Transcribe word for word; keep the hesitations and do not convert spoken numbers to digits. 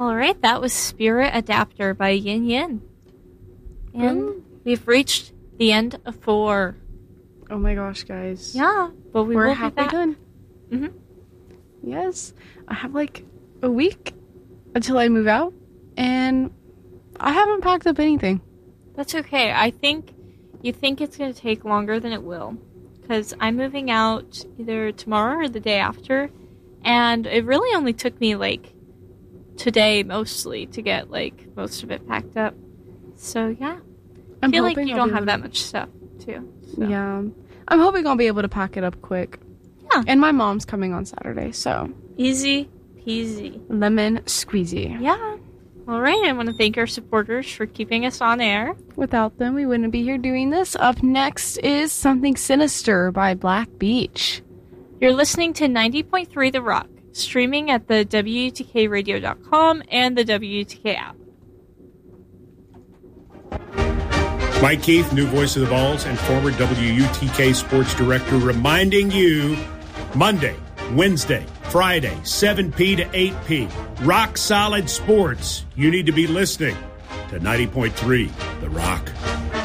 All right, that was Spirit Adapter by Yin Yin. And mm. we've reached the end of four. Oh my gosh, guys. Yeah, but we We're will halfway be back. done. Mm-hmm. Yes. I have like a week until I move out, and I haven't packed up anything. That's okay. I think you think it's going to take longer than it will, because I'm moving out either tomorrow or the day after, and it really only took me like today mostly to get like most of it packed up. So yeah, I I'm feel like you I'll don't have that to... much stuff too. So. Yeah, I'm hoping I'll be able to pack it up quick. Yeah, and my mom's coming on Saturday, so easy peasy, lemon squeezy. Yeah. All right, I want to thank our supporters for keeping us on air. Without them, we wouldn't be here doing this. Up next is Something Sinister by Black Beach. You're listening to ninety point three The Rock, streaming at the W U T K radio dot com and the W U T K app. Mike Keith, new voice of the Vols and former W U T K sports director, reminding you Monday, Wednesday, Friday, seven p to eight p. Rock Solid Sports. You need to be listening to ninety point three The Rock.